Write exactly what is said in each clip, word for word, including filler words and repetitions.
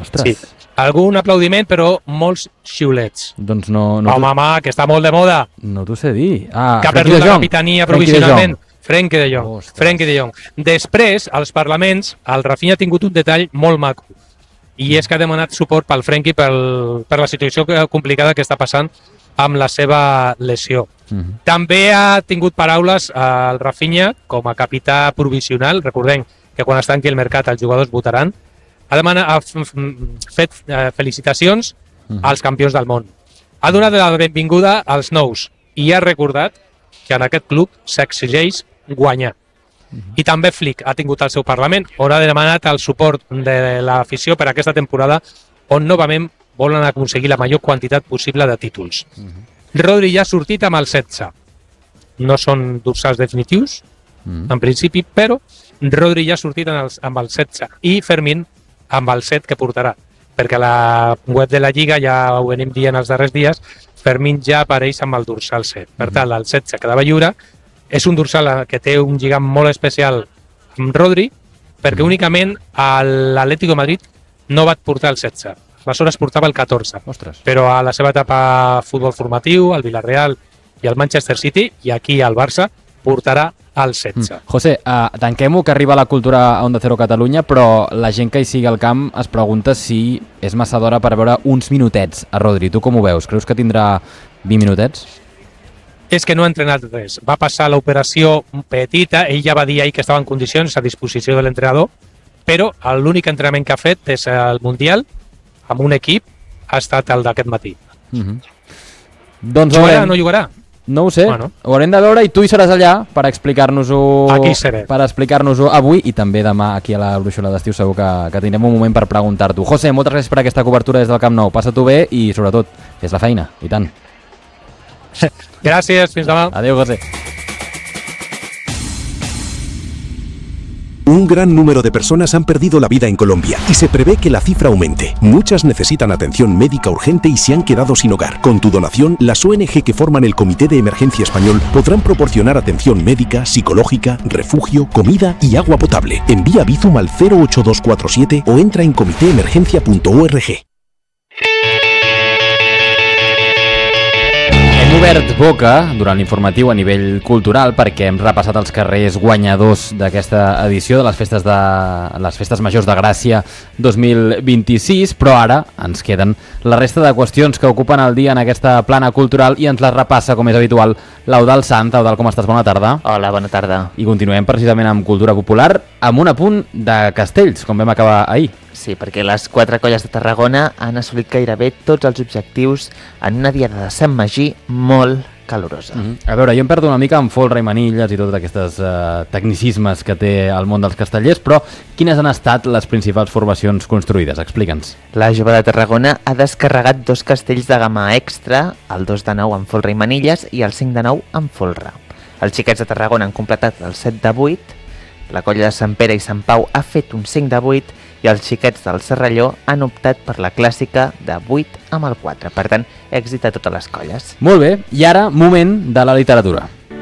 Sí. Algun aplaudiment, però molts xiulets. Doncs no... no home, home, que està molt de moda. No t'ho sé dir. Ah, que ha perdut la capitania provisionalment. Frenkie de Jong. Frenkie de Jong. Després, als parlaments, el Rafinha ha tingut un detall molt maco. I és que ha demanat suport pel Frenkie pel, per la situació complicada que està passant amb la seva lesió. Uh-huh. També ha tingut paraules al Rafinha com a capità provisional. Recordem que quan es tanqui el mercat els jugadors votaran. Ha, demanat, ha fet eh, felicitacions uh-huh. als campions del món. Ha donat la benvinguda als nous i ha recordat que en aquest club s'exigeix guanyar. Uh-huh. I també Flick ha tingut el seu Parlament on ha demanat el suport de l'afició per a aquesta temporada on novament volen aconseguir la major quantitat possible de títols. Uh-huh. Rodri ja ha sortit amb el setze. No són dorsals definitius, uh-huh. en principi, però Rodri ja ha sortit en els, amb el setze i Fermín amb el set que portarà, perquè la web de la Lliga, ja ho venim dient els darrers dies, Fermín ja apareix amb el dorsal set. Per tant, el setze quedava lliure. És un dorsal que té un lligam molt especial amb Rodri, perquè únicament l'Atlético de Madrid no va portar el setze. Aleshores portava el catorze. Ostres. Però a la seva etapa futbol formatiu, al Villarreal i al Manchester City, i aquí al Barça, portarà el setze. Mm. José, uh, tanquem-ho, que arriba la cultura a Onda Cero Catalunya, però la gent que hi sigui al camp es pregunta si és massa d'hora per veure uns minutets a Rodri. Tu com ho veus? Creus que tindrà vint minutets? És que no ha entrenat res. Va passar l'operació petita, ell ja va dir ahir que estava en condicions a disposició de l'entrenador, però l'únic entrenament que ha fet és el Mundial, amb un equip, ha estat el d'aquest matí. Mm-hmm. Doncs jugarà o no jugarà? No ho sé, bueno. Ho haurem de veure i tu hi seràs allà per explicar-nos-ho aquí seré. Per explicar-nos-ho avui i també demà aquí a la Brúixola d'Estiu segur que, que tindrem un moment per preguntar-t'ho. José, moltes gràcies per aquesta cobertura des del Camp Nou. Passa-t'ho bé i sobretot fes la feina, i tant. Gràcies, fins demà. Adéu, José. Un gran número de personas han perdido la vida en Colombia y se prevé que la cifra aumente. Muchas necesitan atención médica urgente y se han quedado sin hogar. Con tu donación, las O N G que forman el Comité de Emergencia Español podrán proporcionar atención médica, psicológica, refugio, comida y agua potable. Envía Bizum al cero ocho dos cuatro siete o entra en comité emergencia punto org. Hem obert boca durant l'informatiu a nivell cultural perquè hem repassat els carrers guanyadors d'aquesta edició de les festes de les festes majors de Gràcia dos mil vint-i-sis, però ara ens queden la resta de qüestions que ocupen el dia en aquesta plana cultural i ens les repassa, com és habitual, l'Eudald Sant. Eudald, com estàs? Bona tarda. Hola, bona tarda. I continuem precisament amb cultura popular, amb un apunt de castells, com vam acabar ahir. Sí, perquè les quatre colles de Tarragona han assolit gairebé tots els objectius en una diada de Sant Magí molt calorosa. Mm-hmm. A veure, jo em perdo una mica amb folre i manilles i tots aquests uh, tecnicismes que té el món dels castellers, però quines han estat les principals formacions construïdes? Explica'ns. La Jove de Tarragona ha descarregat dos castells de gamma extra, el dos de nou amb folre i manilles i el cinc de nou amb folre. Els xiquets de Tarragona han completat el set de vuit, la colla de Sant Pere i Sant Pau ha fet un cinc de vuit i els xiquets del Serralló han optat per la clàssica de vuit amb el quatre. Per tant, èxit a totes les colles. Molt bé, i ara, moment de la literatura.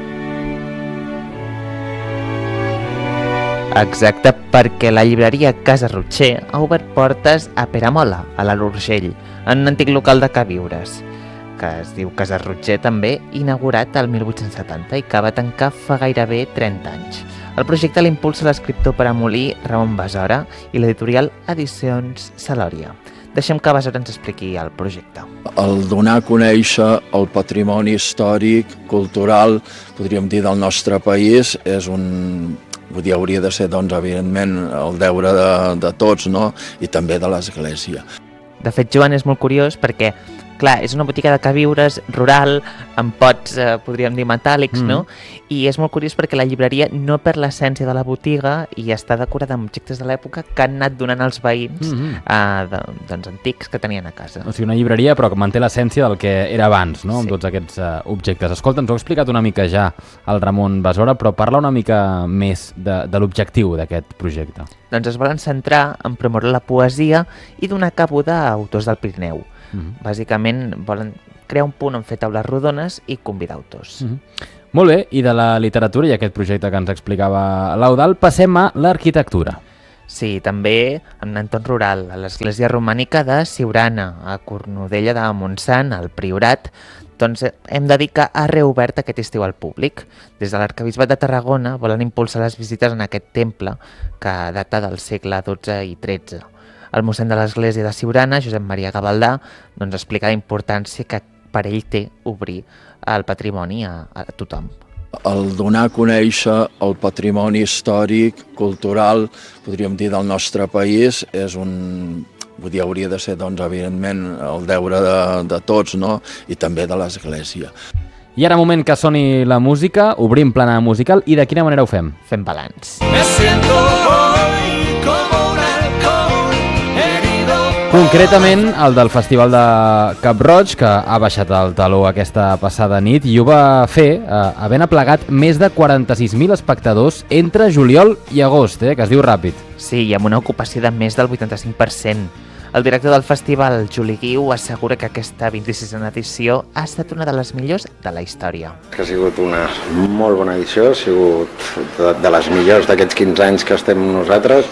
Exacte, perquè la llibreria Casa Rotxer ha obert portes a Peramola, a l'Alt Urgell, en un antic local de queviures, que es diu Casa Rotxer també, inaugurat el mil vuit-cents setanta i que va tancar fa gairebé trenta anys. El projecte l'impulsa l'escriptor peramolí Ramon Besora i l'editorial Edicions Salòria. Deixem que Besora ens expliqui el projecte. El donar a conèixer el patrimoni històric, cultural, podríem dir, del nostre país, és un... Vull dir, hauria de ser, doncs, evidentment, el deure de, de tots, no? I també de l'Església. De fet, Joan, és molt curiós perquè clar, és una botiga de queviures rural, amb pots, eh, podríem dir, metàl·lics, mm. no? I és molt curiós perquè la llibreria no perd l'essència de la botiga i està decorada amb objectes de l'època que han anat donant als veïns mm -hmm. eh, de, doncs, antics que tenien a casa. O sigui, una llibreria però que manté l'essència del que era abans, no? Amb sí. tots aquests uh, objectes. Escolta, ens ho ha explicat una mica ja el Ramon Besora, però parla una mica més de, de l'objectiu d'aquest projecte. Doncs es volen centrar en promoure la poesia i donar cabuda a autors del Pirineu. Mm-hmm. Bàsicament volen crear un punt on fer taules rodones i convidar autors. Mm-hmm. Molt bé, i de la literatura i aquest projecte que ens explicava l'Eudald, passem a l'arquitectura. Sí, també en entorn rural, a l'església romànica de Siurana, a Cornudella de Montsant, al Priorat, doncs hem de dir que ha reobert aquest estiu al públic. Des de l'Arquebisbat de Tarragona volen impulsar les visites en aquest temple que data del segle dotze i tretze. El mossèn de l'església de Siurana, Josep Maria Gavaldà, doncs explica la importància que per ell té obrir el patrimoni a, a tothom. El donar a conèixer el patrimoni històric, cultural, podríem dir, del nostre país, és un... Vull dir, hauria de ser, doncs, evidentment, el deure de, de tots, no? I també de l'Església. I ara moment que soni la música, obrim plana musical, i de quina manera ho fem? Fem balanç. Me siento hoy como un halcón herido. Concretament, el del Festival de Cap-roig, que ha baixat el taló aquesta passada nit, i ho va fer eh, havent aplegat més de quaranta-sis mil espectadors entre juliol i agost, eh, que es diu ràpid. Sí, i amb una ocupació de més del vuitanta-cinc per cent. El director del festival, Juli Guiu, assegura que aquesta vint-i-sisena edició ha estat una de les millors de la història. Ha sigut una molt bona edició, ha sigut de, de les millors d'aquests quinze anys que estem nosaltres.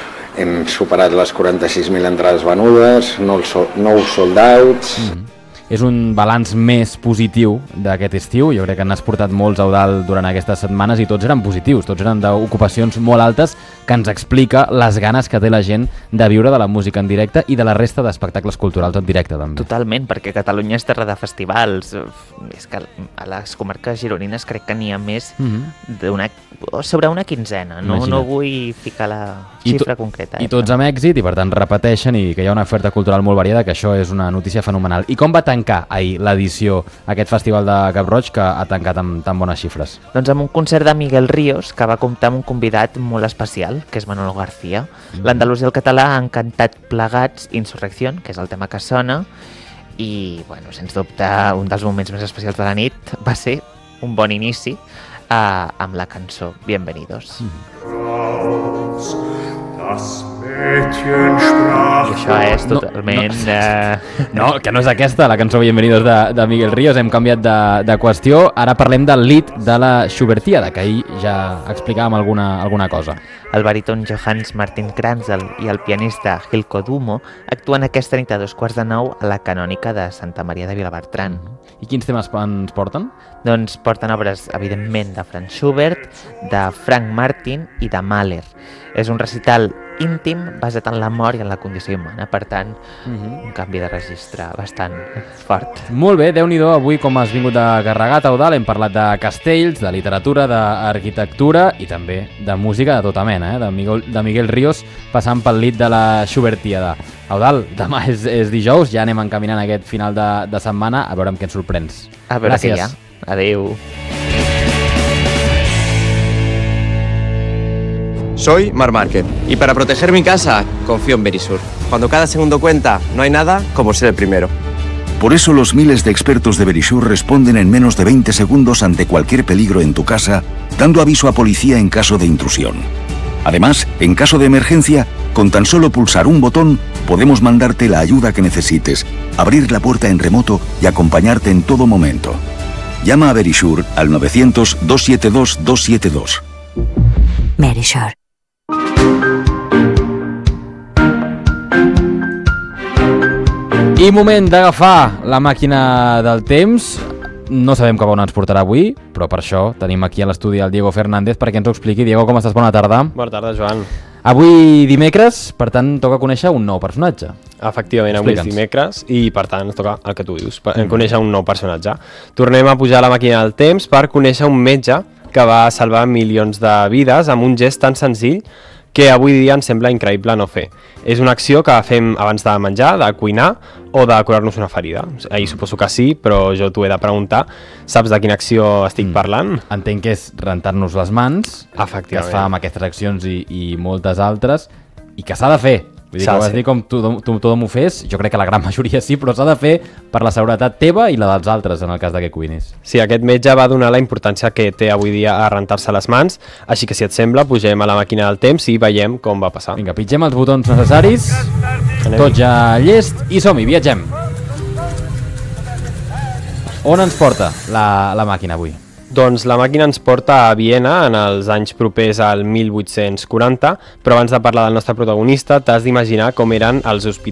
Hem superat les quaranta-sis mil entrades venudes, nou sold outs... Mm-hmm. És un balanç més positiu d'aquest estiu. Jo crec que n'has portat molts, Eudald, durant aquestes setmanes i tots eren positius, tots eren d'ocupacions molt altes, que ens explica les ganes que té la gent de viure de la música en directe i de la resta d'espectacles culturals en directe, també. Totalment, perquè Catalunya és terra de festivals. És que a les comarques gironines crec que n'hi ha més mm-hmm. d'una, sobre una quinzena. No, no vull ficar la xifra I to, concreta. I tots amb èxit, i per tant repeteixen, i que hi ha una oferta cultural molt variada, que això és una notícia fenomenal. I com va tancar ahir l'edició, aquest festival de Cap-roig, que ha tancat amb tan bones xifres? Doncs amb un concert de Miguel Ríos, que va comptar amb un convidat molt especial, que és Manolo García. Mm. L'andalús i el català han cantat plegats Insurrección, que és el tema que sona, i, bueno, sens dubte, un dels moments més especials de la nit va ser un bon inici eh, amb la cançó Bienvenidos. Mm. I això és totalment... No, no. Eh... no, que no és aquesta, la cançó Bienvenidos de, de Miguel Ríos. Hem canviat de, de qüestió. Ara parlem del lead de la Schubertiada, que ahir ja explicàvem alguna, alguna cosa. El baríton Johannes Martin Kranzel i el pianista Hilko Dumo actuen aquesta nit a dos quarts de nou a la Canònica de Santa Maria de Vilabertran. Mm-hmm. I quins temes ens porten? Doncs porten obres, evidentment, de Franz Schubert, de Frank Martin i de Mahler. És un recital íntim basat en la mort i en la condició humana, per tant, mm-hmm. un canvi de registre bastant fort. Molt bé, Déu-n'hi-do, avui com has vingut de carregat, Eudald, hem parlat de castells, de literatura, d'arquitectura i també de música de tota mena, eh? de, Miguel, de Miguel Ríos passant pel lit de la Schubertiada. Eudald, demà és, és dijous, ja anem encaminant aquest final de, de setmana, a veure amb què ens sorprens. A veure Gràcies. què hi ha. Adéu. Soy Mar Márquez y para proteger mi casa confío en Verisur. Cuando cada segundo cuenta, no hay nada como ser el primero. Por eso los miles de expertos de Verisur responden en menos de veinte segundos ante cualquier peligro en tu casa, dando aviso a policía en caso de intrusión. Además, en caso de emergencia, con tan solo pulsar un botón, podemos mandarte la ayuda que necesites, abrir la puerta en remoto y acompañarte en todo momento. Llama a Verisur al novecientos, dos siete dos, dos siete dos. Verisur. I moment d'agafar la màquina del temps. No sabem cap on ens portarà avui, però per això tenim aquí a l'estudi el Diego Fernández perquè ens ho expliqui. Diego, com estàs? Bona tarda. Bona tarda, Joan. Avui dimecres, per tant, toca conèixer un nou personatge. Efectivament, avui és dimecres i, per tant, ens toca el que tu dius, mm. conèixer un nou personatge. Tornem a pujar a la màquina del temps per conèixer un metge que va salvar milions de vides amb un gest tan senzill que avui dia ens sembla increïble no fer. És una acció que fem abans de menjar, de cuinar o de curar-nos una ferida. Ahir suposo que sí, però jo t'ho he de preguntar. Saps de quina acció estic mm. parlant? Entenc que és rentar-nos les mans, que es fa amb aquestes accions i, i moltes altres, i que s'ha de fer. Vull dir que vas dir com tu, tu tothom ho fes, jo crec que la gran majoria sí, però s'ha de fer per la seguretat teva i la dels altres, en el cas de que cuinis. Sí, aquest metge va donar la importància que té avui dia a rentar-se les mans, així que si et sembla, pugem a la màquina del temps i veiem com va passar. Vinga, pitgem els botons necessaris, Anem. Tot ja llest i som-hi, viatgem. On ens porta la, la màquina avui? Doncs la màquina ens porta a Viena en els anys propers al mil vuit-cents quaranta, però abans de parlar del nostre protagonista t'has d'imaginar com eren els hospitals